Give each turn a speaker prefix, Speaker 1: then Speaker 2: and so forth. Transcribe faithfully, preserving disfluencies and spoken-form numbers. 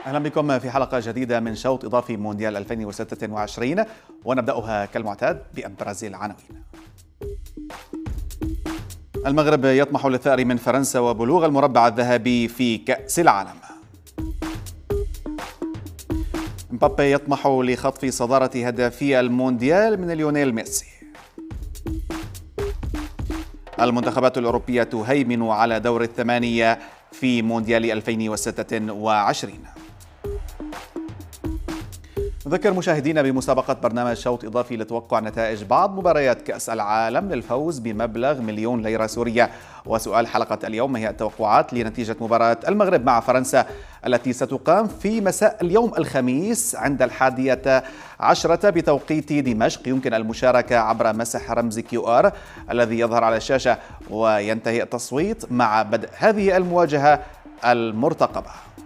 Speaker 1: أهلا بكم في حلقة جديدة من شوط إضافي مونديال ألفين وستة وعشرين، ونبدأها كالمعتاد بأبرز العناوين. المغرب يطمح للثأر من فرنسا وبلوغ المربع الذهبي في كأس العالم. مبابي يطمح لخطف صدارة هدافي المونديال من ليونيل ميسي. المنتخبات الأوروبية تهيمن على دور الثمانية في مونديال ألفين وستة وعشرين. نذكر مشاهدينا بمسابقة برنامج شوط إضافي لتوقع نتائج بعض مباريات كأس العالم للفوز بمبلغ مليون ليرة سورية. وسؤال حلقة اليوم هي التوقعات لنتيجة مباراة المغرب مع فرنسا التي ستقام في مساء اليوم الخميس عند الحادية عشرة بتوقيت دمشق. يمكن المشاركة عبر مسح رمز كيو آر الذي يظهر على الشاشة، وينتهي التصويت مع بدء هذه المواجهة المرتقبة.